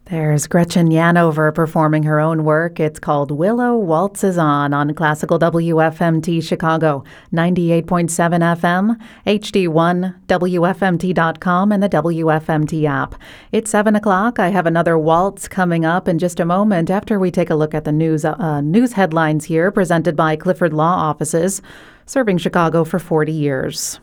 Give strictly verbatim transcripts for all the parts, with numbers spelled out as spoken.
There's Gretchen Yanover performing her own work. It's called Willow Waltzes On on Classical W F M T Chicago, ninety-eight point seven F M, H D one, W F M T dot com, and the W F M T app. It's seven o'clock. I have another waltz coming up in just a moment after we take a look at the news, uh, news headlines here presented by Clifford Law Offices, serving Chicago for forty years.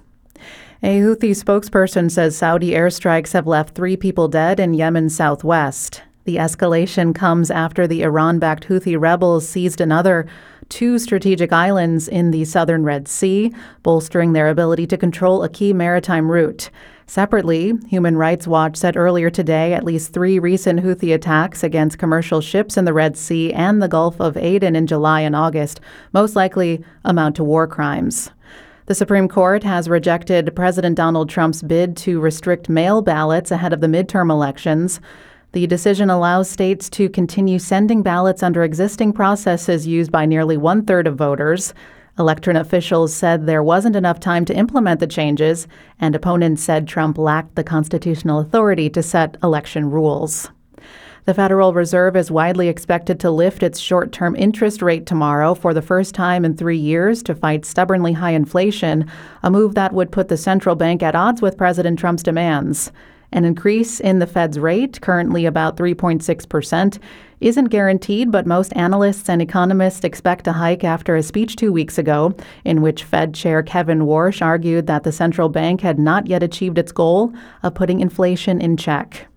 A Houthi spokesperson says Saudi airstrikes have left three people dead in Yemen's southwest. The escalation comes after the Iran-backed Houthi rebels seized another two strategic islands in the southern Red Sea, bolstering their ability to control a key maritime route. Separately, Human Rights Watch said earlier today at least three recent Houthi attacks against commercial ships in the Red Sea and the Gulf of Aden in July and August most likely amount to war crimes. The Supreme Court has rejected President Donald Trump's bid to restrict mail ballots ahead of the midterm elections. The decision allows states to continue sending ballots under existing processes used by nearly one-third of voters. Election officials said there wasn't enough time to implement the changes, and opponents said Trump lacked the constitutional authority to set election rules. The Federal Reserve is widely expected to lift its short-term interest rate tomorrow for the first time in three years to fight stubbornly high inflation, a move that would put the central bank at odds with President Trump's demands. An increase in the Fed's rate, currently about three point six percent, isn't guaranteed, but most analysts and economists expect a hike after a speech two weeks ago in which Fed Chair Kevin Warsh argued that the central bank had not yet achieved its goal of putting inflation in check.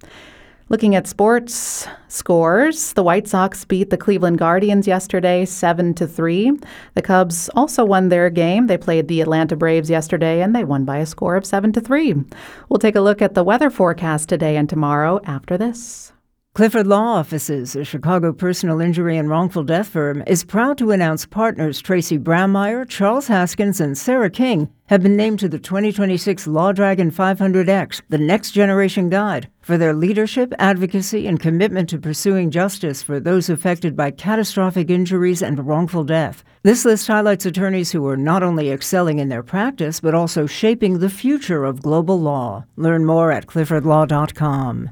Looking at sports scores, the White Sox beat the Cleveland Guardians yesterday seven to three. The Cubs also won their game. They played the Atlanta Braves yesterday, and they won by a score of seven to three. We'll take a look at the weather forecast today and tomorrow after this. Clifford Law Offices, a Chicago personal injury and wrongful death firm, is proud to announce partners Tracy Brownmeyer, Charles Haskins, and Sarah King have been named to the twenty twenty-six Law Dragon five hundred X, the Next Generation Guide, for their leadership, advocacy, and commitment to pursuing justice for those affected by catastrophic injuries and wrongful death. This list highlights attorneys who are not only excelling in their practice, but also shaping the future of global law. Learn more at clifford law dot com.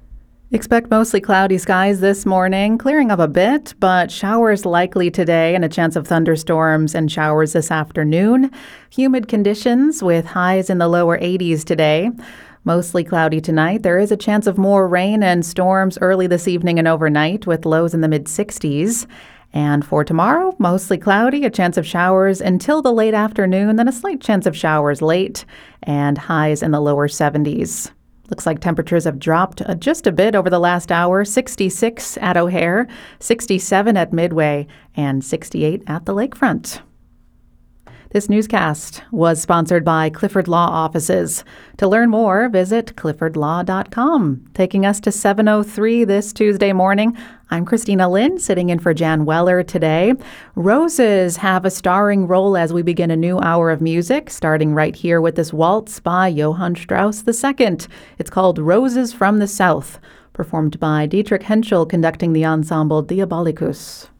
Expect mostly cloudy skies this morning, clearing up a bit, but showers likely today and a chance of thunderstorms and showers this afternoon. Humid conditions with highs in the lower eighties today. Mostly cloudy tonight. There is a chance of more rain and storms early this evening and overnight with lows in the mid-sixties. And for tomorrow, mostly cloudy, a chance of showers until the late afternoon, then a slight chance of showers late and highs in the lower seventies. Looks like temperatures have dropped uh, just a bit over the last hour. sixty-six at O'Hare, sixty-seven at Midway, and sixty-eight at the lakefront. This newscast was sponsored by Clifford Law Offices. To learn more, visit clifford law dot com. Taking us to seven oh three this Tuesday morning, I'm Christina Lynn, sitting in for Jan Weller today. Roses have a starring role as we begin a new hour of music, starting right here with this waltz by Johann Strauss the Second. It's called Roses from the South, performed by Dietrich Henschel conducting the ensemble Diabolicus.